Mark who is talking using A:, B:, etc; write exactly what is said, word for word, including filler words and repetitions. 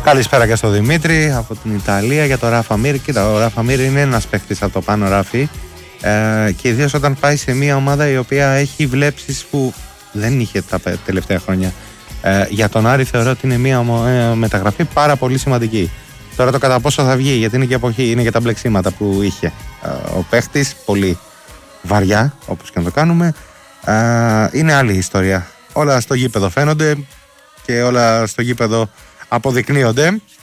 A: Καλησπέρα και στο Δημήτρη από την Ιταλία για το Ράφα Μίρ. Κοίτα, ο Ράφα Μίρ είναι ένας παίκτης από το πάνω ράφι ε, και ιδίως όταν πάει σε μια ομάδα η οποία έχει βλέψεις που δεν είχε τα τελευταία χρόνια. Ε, για τον Άρη θεωρώ ότι είναι μια ε, μεταγραφή πάρα πολύ σημαντική. Τώρα το κατά πόσο θα βγει, γιατί είναι και εποχή, είναι και τα μπλεξίματα που είχε ε, ο παίκτης, πολύ βαριά όπως και να το κάνουμε. Ε, είναι άλλη ιστορία. Όλα στο γήπεδο φαίνονται και όλα στο γήπεδο αποδεικνύονται.